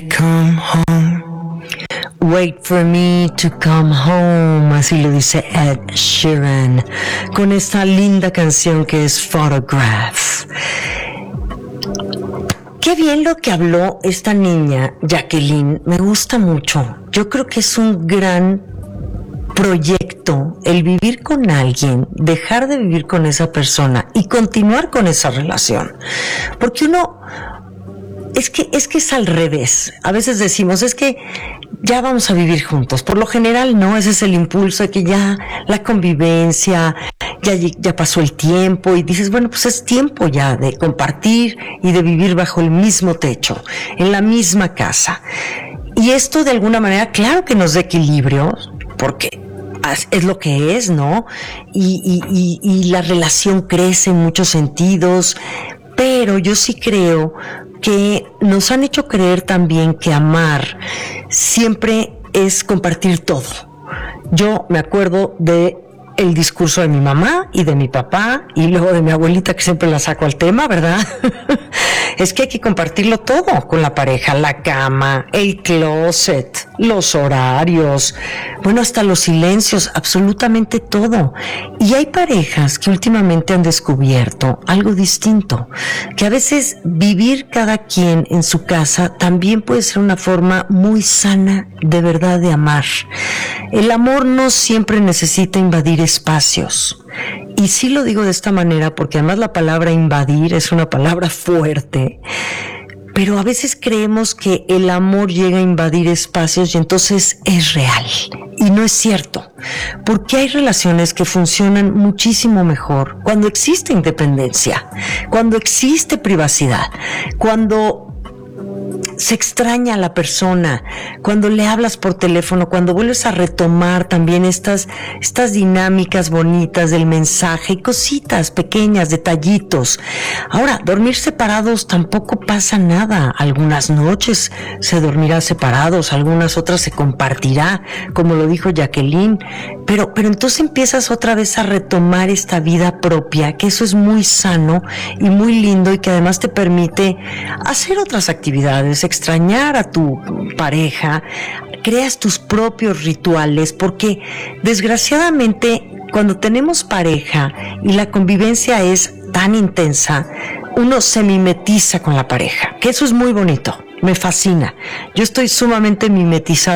Come home. Wait for me to come home, así lo dice Ed Sheeran, con esta linda canción que es Photograph. Qué bien lo que habló esta niña, Jacqueline, me gusta mucho. Yo creo que es un gran proyecto el vivir con alguien, dejar de vivir con esa persona y continuar con esa relación. Porque uno, es que es al revés. A veces decimos, es que ya vamos a vivir juntos. Por lo general no, ese es el impulso de que ya la convivencia, ya pasó el tiempo y dices, bueno, pues es tiempo ya de compartir y de vivir bajo el mismo techo, en la misma casa. Y esto de alguna manera, claro que nos da equilibrio, porque es lo que es, ¿no? Y la relación crece en muchos sentidos, pero yo sí creo que nos han hecho creer también que amar siempre es compartir todo. Yo me acuerdo de el discurso de mi mamá y de mi papá y luego de mi abuelita, que siempre la saco al tema, ¿verdad? Es que hay que compartirlo todo con la pareja, la cama, el closet, los horarios, bueno, hasta los silencios, absolutamente todo. Y hay parejas que últimamente han descubierto algo distinto, que a veces vivir cada quien en su casa también puede ser una forma muy sana de verdad de amar. El amor no siempre necesita invadir espacios. Y sí lo digo de esta manera porque además la palabra invadir es una palabra fuerte, pero a veces creemos que el amor llega a invadir espacios y entonces es real. Y no es cierto, porque hay relaciones que funcionan muchísimo mejor cuando existe independencia, cuando existe privacidad, cuando se extraña a la persona, cuando le hablas por teléfono, cuando vuelves a retomar también estas dinámicas bonitas del mensaje y cositas pequeñas, detallitos. Ahora, dormir separados tampoco pasa nada. Algunas noches se dormirá separados, algunas otras se compartirá, como lo dijo Jacqueline, pero entonces empiezas otra vez a retomar esta vida propia, que eso es muy sano y muy lindo y que además te permite hacer otras actividades, extrañar a tu pareja, creas tus propios rituales, porque desgraciadamente cuando tenemos pareja y la convivencia es tan intensa, uno se mimetiza con la pareja, que eso es muy bonito, me fascina. Yo estoy sumamente mimetizada